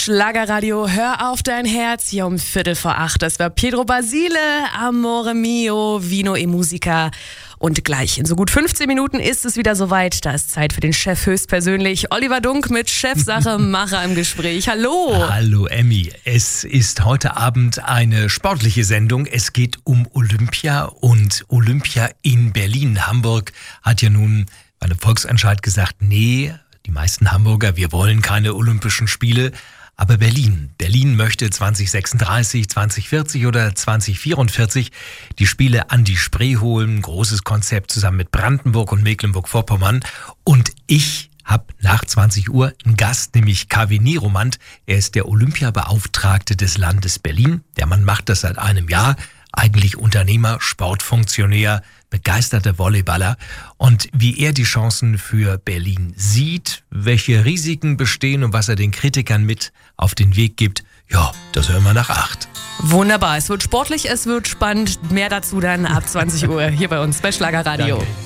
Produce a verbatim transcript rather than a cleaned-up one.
Schlagerradio, hör auf dein Herz, hier um Viertel vor acht. Das war Pedro Basile, Amore Mio, Vino e Musica. Und gleich in so gut fünfzehn Minuten ist es wieder soweit. Da ist Zeit für den Chef höchstpersönlich. Oliver Dunk mit Chefsache Macher im Gespräch. Hallo. Hallo Emmy. Es ist heute Abend eine sportliche Sendung. Es geht um Olympia und Olympia in Berlin. Hamburg hat ja nun bei einem Volksentscheid gesagt, nee, die meisten Hamburger, wir wollen keine Olympischen Spiele. Aber Berlin, Berlin möchte zwanzig sechsunddreißig, zwanzig vierzig oder zwanzig vierundvierzig die Spiele an die Spree holen. Großes Konzept zusammen mit Brandenburg und Mecklenburg-Vorpommern. Und ich habe nach zwanzig Uhr einen Gast, nämlich Kaveh Niromand. Er ist der Olympiabeauftragte des Landes Berlin. Der Mann macht das seit einem Jahr. Eigentlich Unternehmer, Sportfunktionär, begeisterter Volleyballer. Und wie er die Chancen für Berlin sieht, welche Risiken bestehen und was er den Kritikern mit auf den Weg gibt, ja, das hören wir nach acht. Wunderbar, es wird sportlich, es wird spannend. Mehr dazu dann ab zwanzig Uhr hier bei uns bei Schlagerradio. Danke.